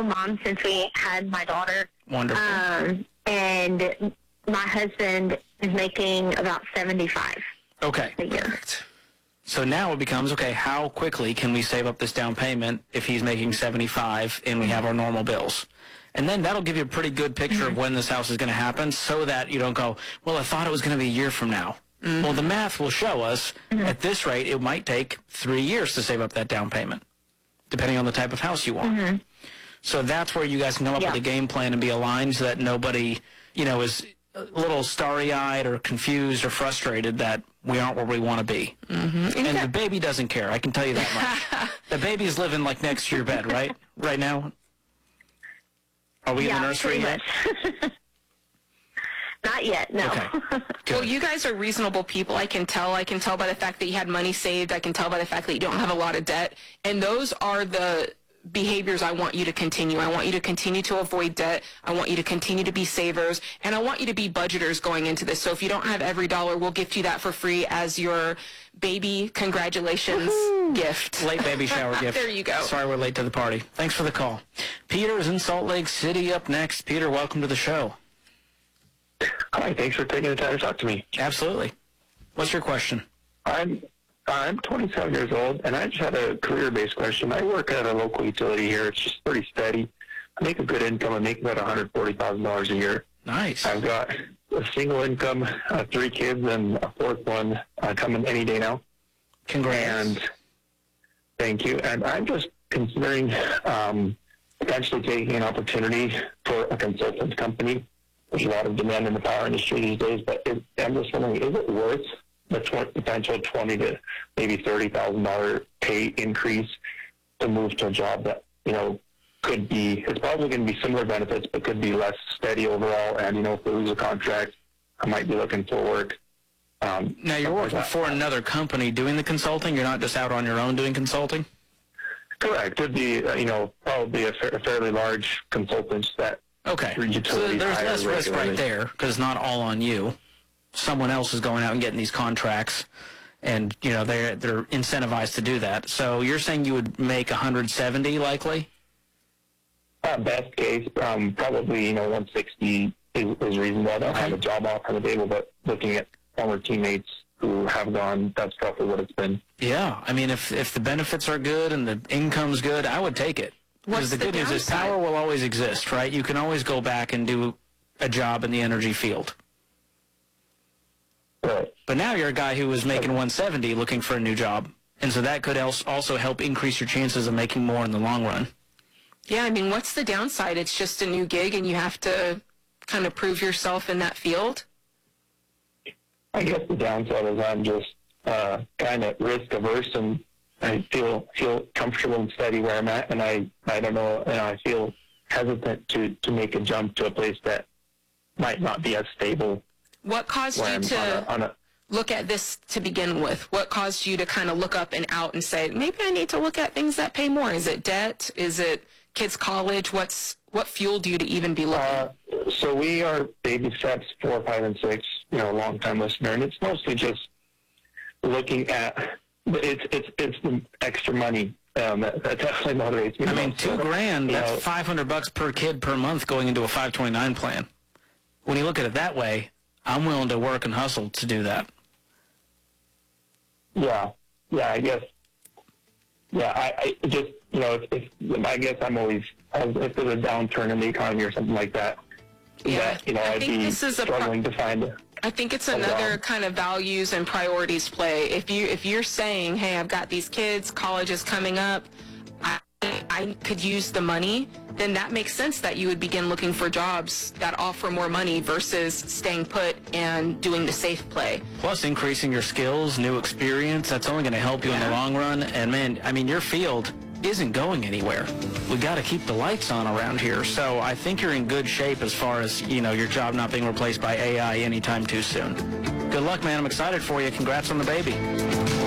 stay-at-home mom since we had my daughter. Wonderful. And my husband is making about $75 Okay. a year. So now it becomes, okay, how quickly can we save up this down payment if he's making $75 and we have our normal bills? And then that'll give you a pretty good picture of when this house is going to happen so that you don't go, well, I thought it was going to be a year from now. Well, the math will show us at this rate it might take 3 years to save up that down payment, depending on the type of house you want. So that's where you guys can come up with a game plan and be aligned so that nobody, is a little starry-eyed or confused or frustrated that we aren't where we want to be. And the baby doesn't care, I can tell you that much. The baby's living like next to your bed, right? Right now? Are we in the nursery yet? Not yet, no. Okay. Well, you guys are reasonable people. I can tell. I can tell by the fact that you had money saved. I can tell by the fact that you don't have a lot of debt. And those are the behaviors I want you to continue. I want you to continue to avoid debt. I want you to continue to be savers. And I want you to be budgeters going into this. So if you don't have every dollar, we'll gift you that for free as your baby congratulations gift. Late baby shower gift. There you go. Sorry we're late to the party. Thanks for the call. Peter is in Salt Lake City up next. Peter, welcome to the show. Hi, thanks for taking the time to talk to me. Absolutely. What's your question? I'm 27 years old, and I just had a career-based question. I work at a local utility here. It's just pretty steady. I make a good income. I make about $140,000 a year. Nice. I've got a single income, 3 kids, and a 4th one coming any day now. Congrats. And thank you. And I'm just considering potentially taking an opportunity for a consultant company. There's a lot of demand in the power industry these days, but I'm just wondering, is it worth the potential $20,000 to maybe $30,000 pay increase to move to a job that, could be, it's probably going to be similar benefits, but could be less steady overall. And, if we lose a contract, I might be looking for work. Now, you're working for another company doing the consulting? You're not just out on your own doing consulting? Correct. It would be, probably a fairly large consultant that Okay, so there's less risk right there because it's not all on you. Someone else is going out and getting these contracts, and they're incentivized to do that. So you're saying you would make 170 likely? Best case, probably 160 is reasonable. I don't have a job offer on the table, but looking at former teammates who have gone, that's probably what it's been. Yeah, I mean, if the benefits are good and the income's good, I would take it. Because the good news is power will always exist, right? You can always go back and do a job in the energy field. Right. But now you're a guy who was making 170 looking for a new job. And so that could also help increase your chances of making more in the long run. Yeah, I mean, what's the downside? It's just a new gig and you have to kind of prove yourself in that field? I guess the downside is I'm just kind of risk averse, and I feel comfortable and steady where I'm at, and I don't know, I feel hesitant to make a jump to a place that might not be as stable. What caused you to look at this to begin with? What caused you to kind of look up and out and say, maybe I need to look at things that pay more? Is it debt? Is it kids' college? What fueled you to even be looking? So we are baby steps 4, 5, and 6, long-time listener, and it's mostly just looking at it's the extra money that definitely motivates me. I mean, $2,000, that's $500 per kid per month going into a 529 plan. When you look at it that way, I'm willing to work and hustle to do that. Yeah, I guess. Yeah, I just, I guess I'm always, if there's a downturn in the economy or something like that, I'd be struggling to find I think it's another kind of values and priorities play. If you're saying, hey, I've got these kids, college is coming up, I could use the money, then that makes sense that you would begin looking for jobs that offer more money versus staying put and doing the safe play. Plus increasing your skills, new experience, that's only going to help you in the long run. And man, I mean, your field isn't going anywhere. We got to keep the lights on around here. So I think you're in good shape as far as, your job not being replaced by AI anytime too soon. Good luck, man. I'm excited for you. Congrats on the baby.